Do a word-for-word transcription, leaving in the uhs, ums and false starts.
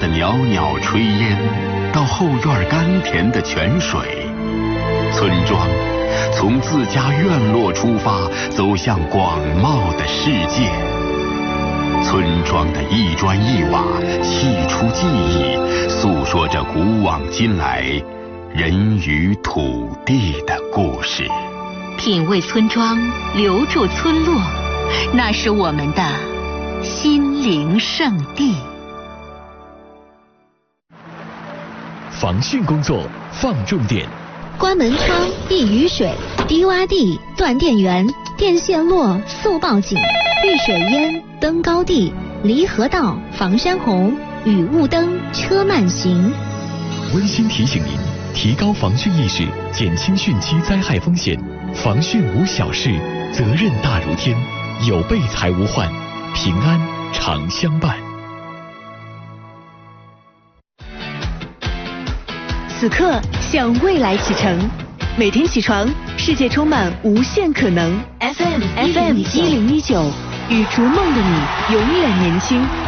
的袅袅炊烟，到后院甘甜的泉水，村庄从自家院落出发，走向广袤的世界。村庄的一砖一瓦砌出记忆，诉说着古往今来人与土地的故事。 品味村庄，留住村落，那是我们的心灵圣地。 防汛工作放重点， 关门窗、避雨水、低洼地、断电源、电线落、速报警、遇水淹、登高地、离河道、防山洪、雨雾灯、车慢行。 温馨提醒您，提高防汛意识，减轻汛期灾害风险。防汛无小事，责任大如天。有备才无患，平安常相伴。 此刻向未来启程，每天起床，世界充满无限可能。F M F M 一零一九，与逐梦的你永远年轻。